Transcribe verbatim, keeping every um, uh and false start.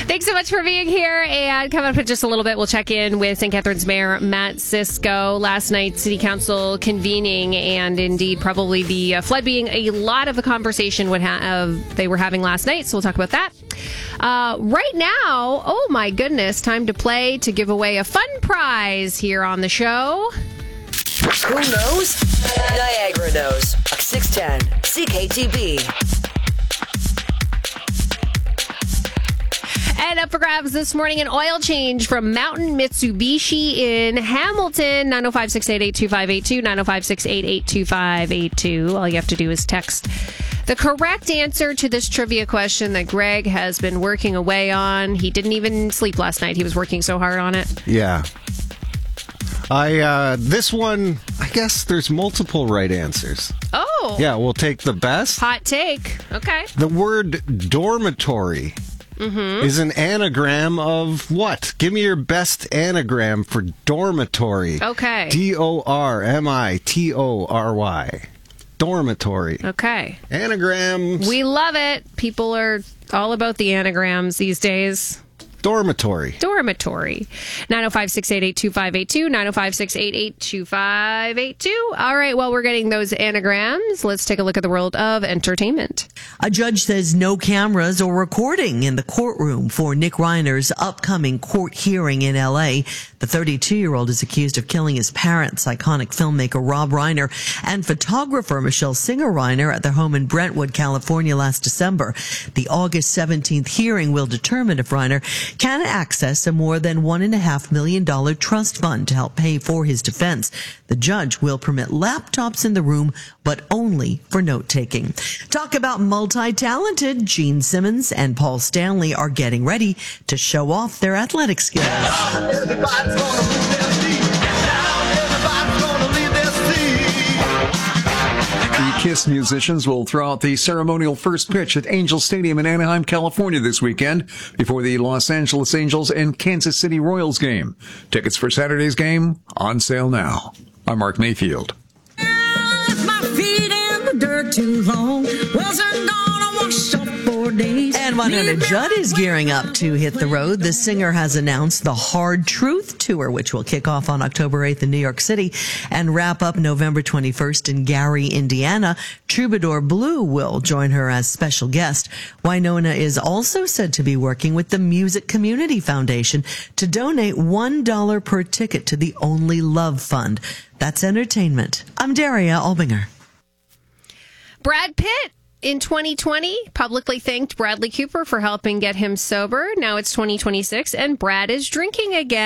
Thanks so much for being here. And coming up in just a little bit, we'll check in with Saint Catharines Mayor Matt Cisco. Last night, City Council convening, and indeed probably the uh, flood being a lot of the conversation would ha- they were having last night. So we'll talk about that. Uh, right now, oh my goodness, time to play to give away a fun prize here on the show. Who knows? Niagara knows. six ten C K T B. And up for grabs this morning, an oil change from Mountain Mitsubishi in Hamilton. nine oh five, six eight eight, two five eight two, nine oh five, six eight eight, two five eight two. All you have to do is text the correct answer to this trivia question that Greg has been working away on. He didn't even sleep last night. He was working so hard on it. Yeah. I uh, this one, I guess there's multiple right answers. Oh. Yeah, we'll take the best. Hot take. Okay. The word dormitory mm-hmm. is an anagram of what? Give me your best anagram for dormitory. Okay. D O R M I T O R Y. Dormitory. Okay. Anagrams. We love it. People are all about the anagrams these days. Dormitory. Dormitory. nine oh five, six eight eight, two five eight two, nine oh five, six eight eight, two five eight two. All right, well, we're getting those anagrams. Let's take a look at the world of entertainment. A judge says no cameras or recording in the courtroom for Nick Reiner's upcoming court hearing in L A. The thirty-two-year-old is accused of killing his parents, iconic filmmaker Rob Reiner and photographer Michelle Singer Reiner at their home in Brentwood, California last December. The August seventeenth hearing will determine if Reiner can access a more than one and a half million dollar trust fund to help pay for his defense. The judge will permit laptops in the room, but only for note-taking. Talk about multi-talented. Gene Simmons and Paul Stanley are getting ready to show off their athletic skills. Everybody's gonna leave their seat. Everybody's gonna leave their seat. The KISS musicians will throw out the ceremonial first pitch at Angel Stadium in Anaheim, California this weekend before the Los Angeles Angels and Kansas City Royals game. Tickets for Saturday's game on sale now. I'm Mark Mayfield. Left my feet in the dirt too long. Wasn't gonna wash off for days. And Winona Judd is gearing up to hit the road. The singer has announced the Hard Truth Tour, which will kick off on October eighth in New York City and wrap up November twenty-first in Gary, Indiana. Troubadour Blue will join her as special guest. Winona is also said to be working with the Music Community Foundation to donate one dollar per ticket to the Only Love Fund. That's entertainment. I'm Daria Albinger. Brad Pitt in twenty twenty publicly thanked Bradley Cooper for helping get him sober. Now it's twenty twenty-six and Brad is drinking again.